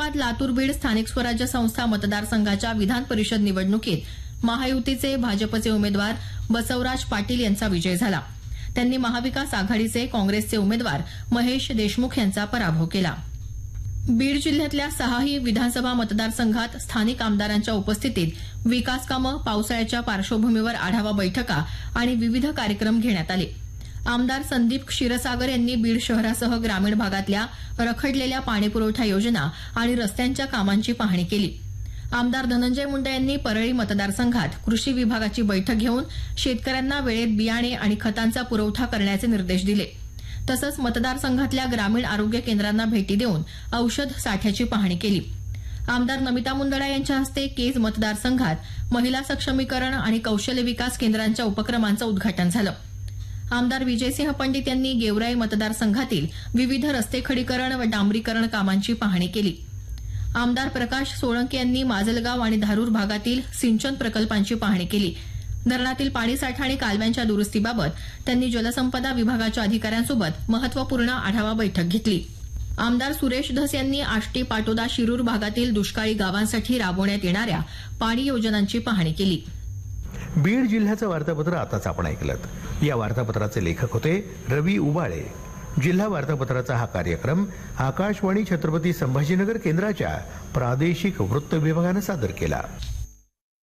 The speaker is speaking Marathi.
औरंगाबाद, लातूर, बीड स्थानिक स्वराज्य संस्था मतदारसंघाच्या विधान परिषद निवडणुकीत महायुतीचे भाजपचे उमेदवार बसवराज पाटील यांचा विजय झाला. त्यांनी महाविकास आघाडीचे काँग्रेसचे उमेदवार महेश देशमुख यांचा पराभव केला. बीड जिल्ह्यातल्या 6ही विधानसभा मतदारसंघात स्थानिक आमदारांच्या उपस्थितीत विकास कामं, पावसाळ्याच्या पार्श्वभूमीवर आढावा बैठका आणि विविध कार्यक्रम घेण्यात आले. आमदार संदीप क्षीरसागर यांनी बीड शहरासह ग्रामीण भागातल्या रखडलेल्या पाणीपुरवठा योजना आणि रस्त्यांच्या कामांची पाहणी केली. आमदार धनंजय मुंडे यांनी परळी मतदारसंघात कृषी विभागाची बैठक घेऊन शेतकऱ्यांना वेळेत बियाणे आणि खतांचा पुरवठा करण्याचे निर्देश दिले. तसंच मतदारसंघातल्या ग्रामीण आरोग्य केंद्रांना भेटी देऊन औषध साठ्याची पाहणी केली. आमदार नमिता मुंदडा यांच्या हस्ते केज मतदारसंघात महिला सक्षमीकरण आणि कौशल्य विकास केंद्रांच्या उपक्रमांचं उद्घाटन झालं. आमदार विजयसिंह पंडित यांनी गेवराई मतदारसंघातील विविध रस्ते खडीकरण व डांबरीकरण कामांची पाहणी केली. आमदार प्रकाश सोळंके यांनी माजलगाव आणि धारूर भागातील सिंचन प्रकल्पांची पाहणी केली. धरणातील पाणीसाठा आणि कालव्यांच्या दुरुस्तीबाबत त्यांनी जलसंपदा विभागाच्या अधिकाऱ्यांसोबत महत्त्वपूर्ण आढावा बैठक घेतली. आमदार सुरेश धस यांनी आष्टी, पाटोदा, शिरूर भागातील दुष्काळी गावांसाठी राबवण्यात येणाऱ्या पाणी योजनांची पाहणी केली. बीड जिल्ह्याचं वार्तापत्र आताच आपण ऐकलंत. या वार्तापत्राचे लेखक होते रवी उबाळे. जिल्हा वार्तापत्राचा हा कार्यक्रम आकाशवाणी छत्रपती संभाजीनगर केंद्राच्या प्रादेशिक वृत्त विभागानं सादर केला.